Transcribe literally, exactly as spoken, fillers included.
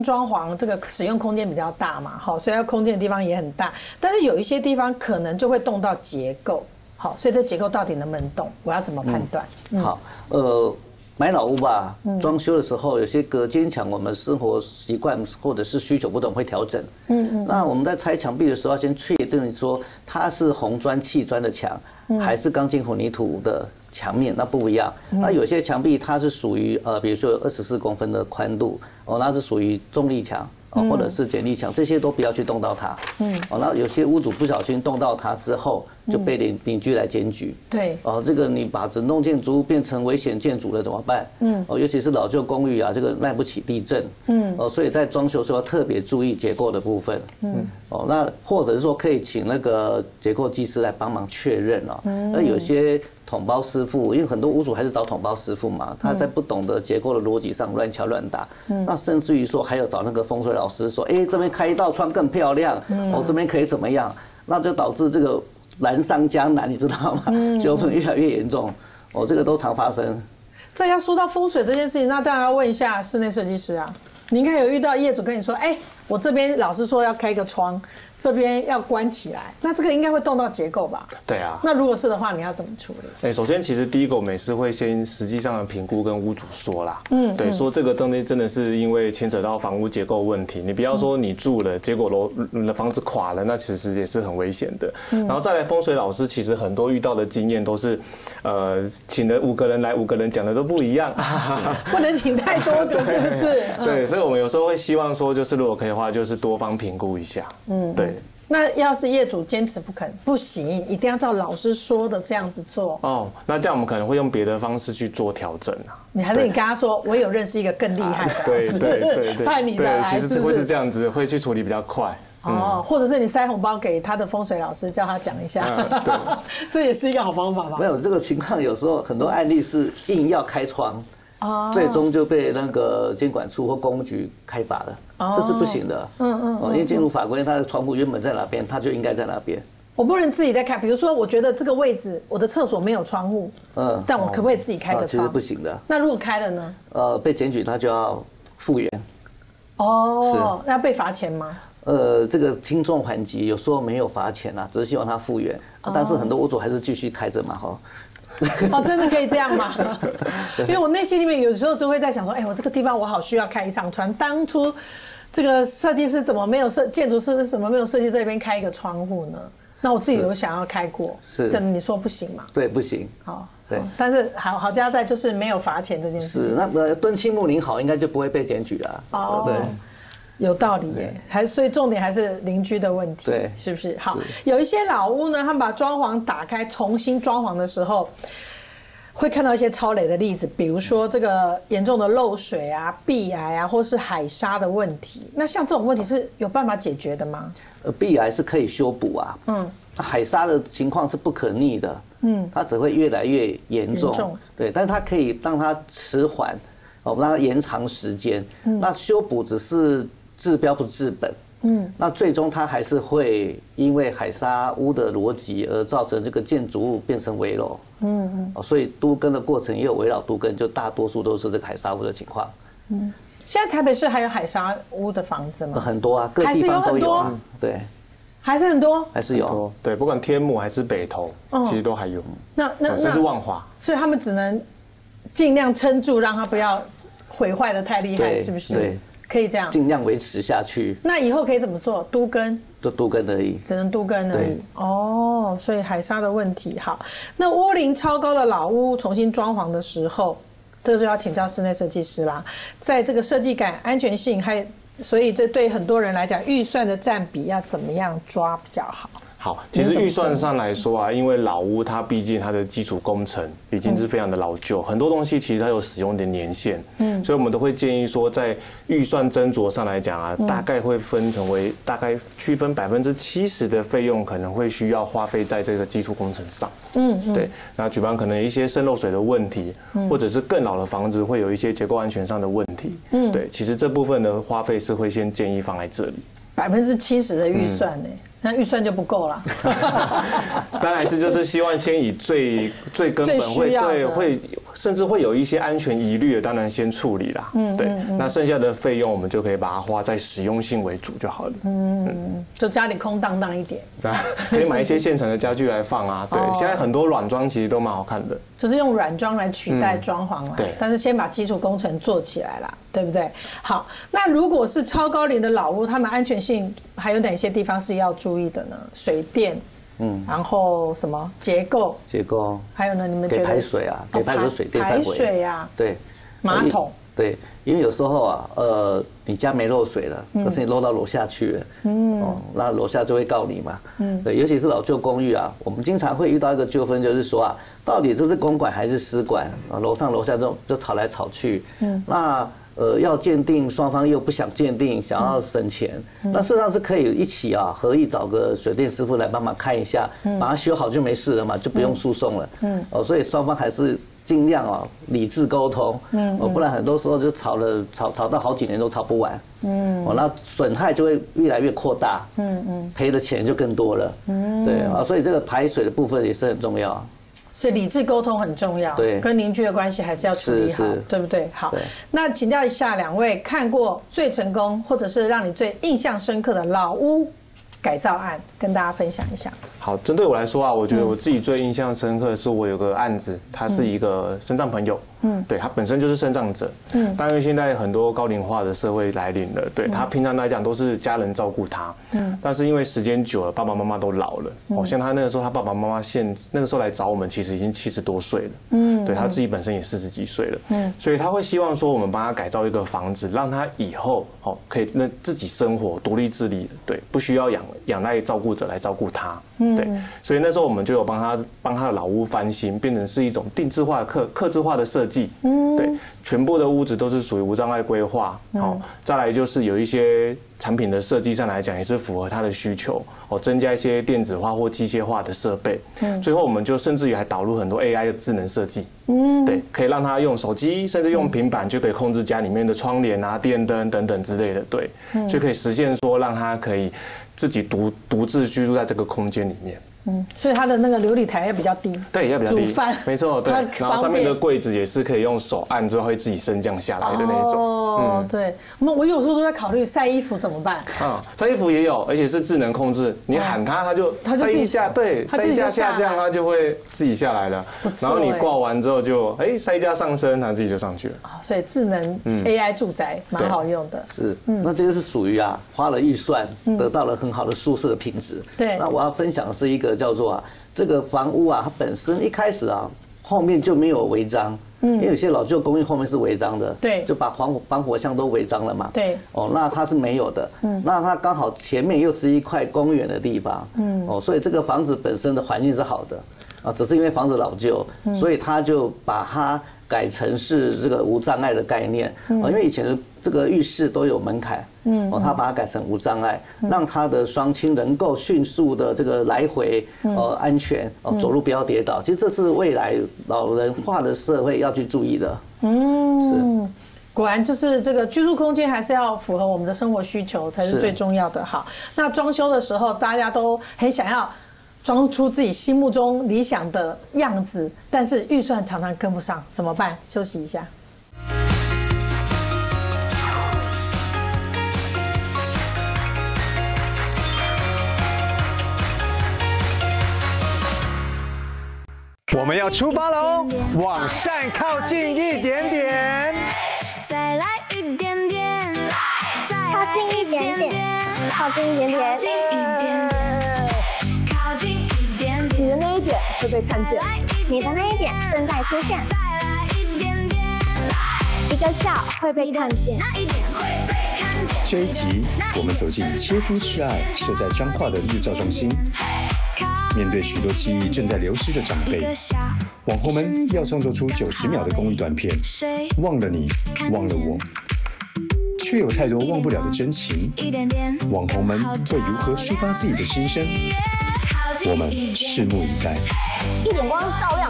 装潢这个使用空间比较大嘛，好，所以它空间的地方也很大，但是有一些地方可能就会动到结构，好，所以这结构到底能不能动，我要怎么判断？ 嗯、好，呃。买老屋吧，装修的时候有些隔间墙，我们生活习惯或者是需求不同会调整。嗯嗯。那我们在拆墙壁的时候，要先确定说它是红砖、砌砖的墙，还是钢筋混凝土的墙面，那不一样。那有些墙壁它是属于呃，比如说二十四公分的宽度，哦，那是属于重力墙。哦，或者是剪力墙，这些都不要去动到它。嗯，哦，那有些屋主不小心动到它之后，就被邻邻居来检举。 对， 哦，这个你把整栋建筑物变成危险建筑了怎么办？嗯，哦，尤其是老旧公寓啊，这个耐不起地震。嗯，哦，所以在装修时候要特别注意结构的部分。嗯，哦，那或者是说可以请那个结构技师来帮忙确认哦。嗯，那有些统包师傅，因为很多屋主还是找统包师傅嘛，他在不懂得结构的逻辑上乱敲乱打。嗯，那甚至于说还有找那个风水老师说，哎，这边开一道窗更漂亮，哦，这边可以怎么样？那就导致这个难上加难，你知道吗？纠纷越来越严重，哦，这个都常发生。 这要说到风水这件事情，那当然要问一下室内设计师啊。你应该有遇到业主跟你说，哎，我这边老师说要开一个窗，这边要关起来，那这个应该会动到结构吧？ 对啊。 那如果是的话，你要怎么处理？ 哎，首先其实第一个我们也是会先实际上的评估跟屋主说啦，嗯，对，说这个东西真的是因为牵扯到房屋结构问题，你不要说你住了，结果楼的房子垮了，那其实也是很危险的。然后再来风水老师，其实很多遇到的经验都是，呃，请了五个人来，五个人讲的都不一样， 不能请太多个，是不是？ 对，所以我们有时候会希望说，就是如果可以的话，就是多方评估一下，嗯，对。 那要是业主坚持不肯，不行，一定要照老师说的这样子做。 哦，那这样我们可能会用别的方式去做调整啊。 你还是你跟他说，我有认识一个更厉害的老师， 对对对， 派你来， 其实会是这样子，会去处理比较快。 哦，或者是你塞红包给他的风水老师，叫他讲一下，这也是一个好方法吧？ 没有这个情况，有时候很多案例是硬要开窗。哦，最终就被那个监管处或公务局开罚了，哦，这是不行的。嗯嗯，因为进入法规，它的窗户原本在哪边，它就应该在哪边。 我不能自己再开，比如说，我觉得这个位置我的厕所没有窗户，嗯，但我可不可以自己开个窗？ 其实不行的。 那如果开了呢？ 呃，被检举，他就要复原。 哦，那要被罚钱吗？ 呃，这个轻重缓急，有时候没有罚钱啊，只是希望他复原。但是很多屋主还是继续开着嘛，哈。 哦，真的可以这样吗？因为我内心里面有时候就会在想说，哎，我这个地方我好需要开一扇窗。当初这个设计师怎么没有设，建筑师怎么没有设计这边开一个窗户呢？那我自己有想要开过，是，真的你说不行嘛？ 对，不行。 好，对，但是好好加在就是没有罚钱这件事情。 是，那呃敦亲睦邻好，应该就不会被检举了。哦，对。 有道理耶，还所以重点还是邻居的问题，对，是不是？好，有一些老屋呢，他们把装潢打开重新装潢的时候，会看到一些超雷的例子，比如说这个严重的漏水啊、壁癌啊，或是海沙的问题。那像这种问题是有办法解决的吗？ 呃，壁癌是可以修补啊，嗯，海沙的情况是不可逆的，嗯，它只会越来越严重，严重对，但是它可以让它迟缓，哦，让它延长时间。嗯，那修补只是治标不治本，嗯，那最终它还是会因为海沙屋的逻辑而造成这个建筑物变成危楼，嗯嗯，所以都更的过程也有围绕都更，就大多数都是这个海沙屋的情况。 嗯，现在台北市还有海沙屋的房子吗？ 很多啊，各地方都有啊，对， 还是很多， 还是有， 对，不管天母还是北投，其实都还有。 那那甚至万华， 所以他们只能尽量撑住，让它不要毁坏的太厉害，是不是？ 对。 可以这样尽量维持下去。 那以后可以怎么做？都更， 就都更而已， 只能都更而已。哦，所以海沙的问题好。那屋龄超高的老屋重新装潢的时候，这就要请教室内设计师啦。在这个设计感、安全性，还所以这对很多人来讲，预算的占比要怎么样抓比较好？ 好，其实预算上来说啊，因为老屋它毕竟它的基础工程已经是非常的老旧，很多东西其实它有使用的年限，嗯，所以我们都会建议说，在预算斟酌上来讲啊，大概会分成为大概区分百分之七十的费用可能会需要花费在这个基础工程上，嗯，对，那举办可能一些渗漏水的问题，或者是更老的房子会有一些结构安全上的问题，嗯，对，其实这部分的花费是会先建议放在这里。 百分之七十的预算呢、欸？嗯，那预算就不够了。当然是就是希望先以最最根本会对会甚至会有一些安全疑虑的，当然先处理啦。嗯，对，嗯、那剩下的费用我们就可以把它花在实用性为主就好了。 嗯，嗯就家里空荡荡一点， 可以买一些现成的家具来放啊。对，哦、现在很多软装其实都蛮好看的， 就是用软装来取代装潢啦。嗯、对，但是先把基础工程做起来啦，对不对？好，那如果是超高龄的老屋，他们安全性还有哪些地方是要注意的呢？水电。嗯，然后什么结构？ 结构， 还有呢？你们觉得？ 给排水啊，给排水水电范围。 排水啊， 对， 马桶。 对，因为有时候啊，呃，你家没漏水了，可是你漏到楼下去了，嗯，哦，那楼下就会告你嘛，嗯，对，尤其是老旧公寓啊，我们经常会遇到一个纠纷，就是说啊，到底这是公管还是私管啊？楼上楼下就就吵来吵去，嗯，那。呃，要鉴定，双方又不想鉴定，想要省钱，嗯、那事实上是可以一起啊，合意找个水电师傅来帮忙看一下，嗯、把它修好就没事了嘛，就不用诉讼了。嗯，哦，所以双方还是尽量啊理智沟通，嗯，哦，不然很多时候就吵了，吵吵到好几年都吵不完。嗯，哦，那损害就会越来越扩大。嗯嗯，赔的钱就更多了。嗯，对啊，所以这个排水的部分也是很重要。 所以理智沟通很重要，对，跟邻居的关系还是要处理好，对不对？好，那请教一下两位，看过最成功或者是让你最印象深刻的老屋改造案，跟大家分享一下。 好，针对我来说啊，我觉得我自己最印象深刻的是我有个案子，他是一个身障朋友，嗯，对他本身就是身障者，嗯，但因为现在很多高龄化的社会来临了，对他平常来讲都是家人照顾他，嗯，但是因为时间久了，爸爸妈妈都老了，哦，像他那个时候，他爸爸妈妈现那个时候来找我们，其实已经七十多岁了，嗯，对他自己本身也四十几岁了，嗯，所以他会希望说我们帮他改造一个房子，让他以后哦可以那自己生活独立自立，对，不需要仰仰赖照顾者来照顾他。对，所以那时候我们就有帮他帮他的老屋翻新，变成是一种定制化的客客制化的设计。嗯，对，全部的屋子都是属于无障碍规划。好，再来就是有一些产品的设计上来讲，也是符合他的需求。哦，增加一些电子化或机械化的设备。嗯，最后我们就甚至于还导入很多 A I 的智能设计。嗯，对，可以让他用手机甚至用平板就可以控制家里面的窗帘啊、电灯等等之类的。对，就可以实现说让他可以自己独独自居住在这个空间里面。 嗯，所以它的那个流理台也比较低， 对，也比较低， 煮饭没错，对，然后上面的柜子也是可以用手按之后会自己升降下来的那一种。 哦，对，我我有时候都在考虑晒衣服怎么办。 啊，晒衣服也有，而且是智能控制，你喊它，它就它就自己下，对，晒衣架下降，它就会自己下来了。然后你挂完之后就，哎，晒衣架上升，它自己就上去了。 所以智能 A I 住宅蛮好用的。 是，那这个是属于啊，花了预算得到了很好的舒适的品质。 对， 那我要分享的是一个叫做啊。这个房屋啊，它本身一开始啊，后面就没有违章，嗯，因为有些老旧公寓后面是违章的， 对， 就把防防火墙都违章了嘛， 对， 哦，那它是没有的，嗯，那它刚好前面又是一块公园的地方，嗯，哦，所以这个房子本身的环境是好的，啊，只是因为房子老旧，所以他就把它改成是这个无障碍的概念，哦，因为以前的这个浴室都有门槛。嗯，哦，他把它改成无障碍，让他的双亲能够迅速的这个来回，呃，安全，哦，走路不要跌倒。其实这是未来老人化的社会要去注意的。嗯， 是，果然就是这个居住空间还是要符合我们的生活需求才是最重要的。好，那装修的时候大家都很想要装出自己心目中理想的样子，但是预算常常跟不上，怎么办？休息一下。 我们要出发喽，往善靠近一点点， 再来一点点，靠近一点点，靠近一点点，靠近一点点，你的那一点会被看见，你的那一点正在出现，一个笑会被看见。 这一集我们走进切肤之爱设在彰化的日照中心。面对许多记忆正在流失的长辈，网红们要创作出九十秒的公益短片，忘了你，忘了我，却有太多忘不了的真情。网红们会如何抒发自己的心声？我们拭目以待。 一点光照亮